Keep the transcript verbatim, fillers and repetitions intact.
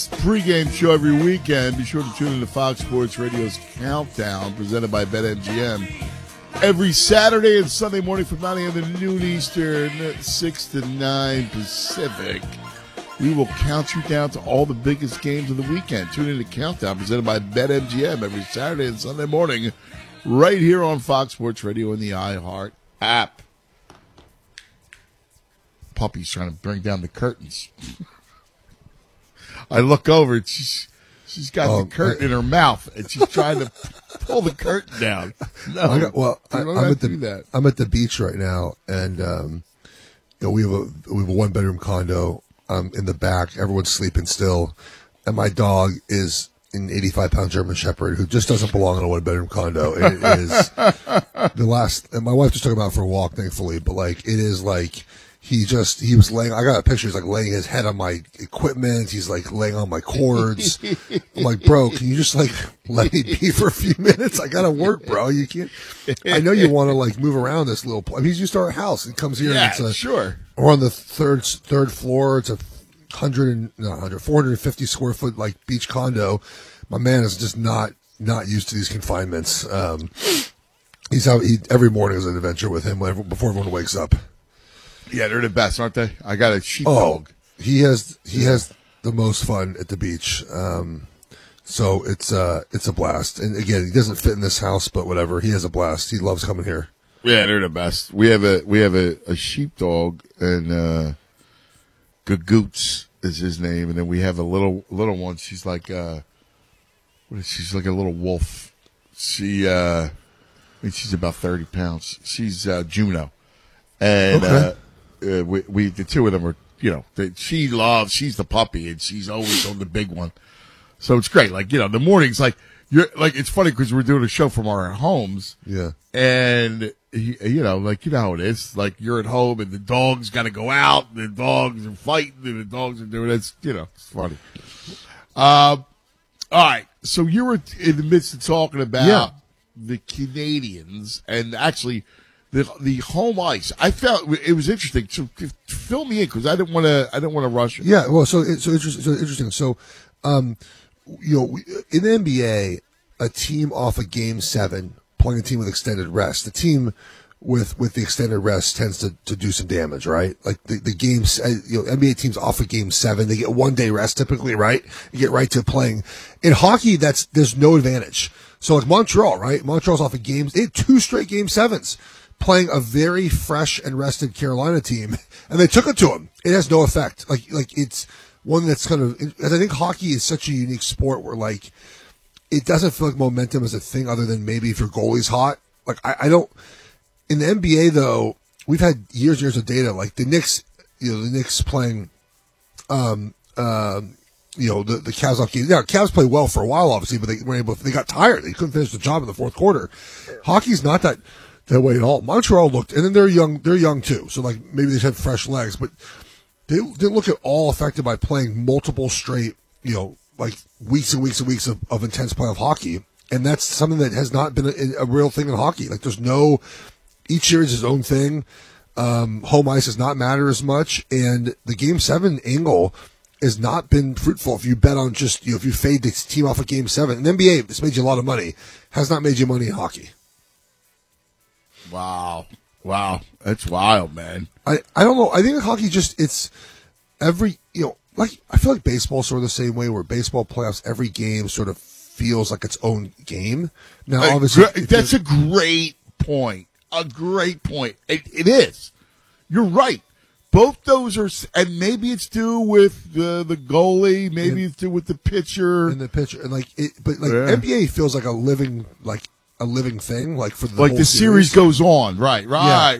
Pre-game show every weekend. Be sure to tune in to Fox Sports Radio's Countdown, presented by BetMGM. Every Saturday and Sunday morning from nine a.m. to noon Eastern, six to nine Pacific. We will count you down to all the biggest games of the weekend. Tune in to Countdown, presented by BetMGM, every Saturday and Sunday morning, right here on Fox Sports Radio and the iHeart app. Puppy's trying to bring down the curtains. I look over and she's she's got oh, the curtain I, in her mouth and she's trying to pull the curtain down. No, I got, well, I, don't I'm have at to the do that. I'm at the beach right now, and um, you know we have a we have a one bedroom condo um, in the back. Everyone's sleeping still, and my dog is an eighty-five pound German Shepherd who just doesn't belong in a one bedroom condo. And it is the last. And my wife just took him out for a walk, thankfully, but like it is like. He just, he was laying, I got a picture, he's like laying his head on my equipment, he's like laying on my cords. I'm like, bro, can you just like let me be for a few minutes? I gotta work, bro. You can't, I know you want to like move around this little, I mean, he's used to our house. He comes here yeah, and it's a, sure. We're on the third, third floor. It's a hundred and, no, hundred, four hundred fifty square foot like beach condo. My man is just not, not used to these confinements. Um, he's out, he, every morning is an adventure with him whenever, before everyone wakes up. Yeah, they're the best, aren't they? I got a sheepdog. Oh, he has he has the most fun at the beach. Um, so it's uh it's a blast. And again, he doesn't fit in this house, but whatever. He has a blast. He loves coming here. Yeah, they're the best. We have a we have a, a sheepdog, and uh, Gagoots is his name, and then we have a little little one. She's like uh, what is she's like a little wolf. She uh, I mean, she's about thirty pounds. She's uh, Juno, and. Okay. Uh, Uh, we, we the two of them are, you know, they, she loves, she's the puppy, and she's always on the big one. So it's great. Like, you know, the mornings, like, you're, like, it's funny because we're doing a show from our homes. Yeah. And, you know, like, you know how it is. Like, you're at home, and the dog's got to go out, and the dogs are fighting, and the dogs are doing it. It's, you know, it's funny. Um, all right. So you were in the midst of talking about yeah. the Canadians, and actually, The the home ice, I felt it was interesting. So fill me in because I didn't want to. I didn't want to rush it. Yeah, well, so it's so interesting. So interesting. So, um, you know, in the N B A, a team off a game seven playing a team with extended rest. The team with with the extended rest tends to, to do some damage, right? Like the the games, you know, N B A teams off a game seven, they get one day rest typically, right? You get right to playing. In hockey, that's there's no advantage. So like Montreal, right? Montreal's off a games. They had two straight game sevens. Playing a very fresh and rested Carolina team, and they took it to them. It has no effect. Like, like it's one that's kind of. And I think hockey is such a unique sport where, like, it doesn't feel like momentum is a thing other than maybe if your goalie's hot. Like, I, I don't. In the N B A though, we've had years and years of data. Like the Knicks, you know, the Knicks playing, um, uh, you know, the the Cavs off game. Yeah, Cavs played well for a while, obviously, but they were able. They got tired. They couldn't finish the job in the fourth quarter. Hockey's not that. That way at all. Montreal looked, and then they're young. They're young too, so like maybe they had fresh legs, but they didn't look at all affected by playing multiple straight, you know, like weeks and weeks and weeks of, of intense playoff hockey, and that's something that has not been a, a real thing in hockey. Like there's no, each year is its own thing. Um, home ice does not matter as much, and the game seven angle has not been fruitful. If you bet on just, you know, if you fade the team off of game seven, in the N B A, this made you a lot of money, has not made you money in hockey. Wow. Wow. That's wild, man. I, I don't know. I think in hockey just, it's every, you know, like, I feel like baseball's sort of the same way where baseball playoffs, every game sort of feels like its own game. Now, Uh, obviously. gr- that's a great point. A great point. It, it is. You're right. Both those are, and maybe it's due with the, the goalie, maybe and, it's due with the pitcher. And the pitcher, and like, it, but like, Yeah. N B A feels like a living, like, a living thing, like for the like whole the series series goes on, right? Right. Yeah.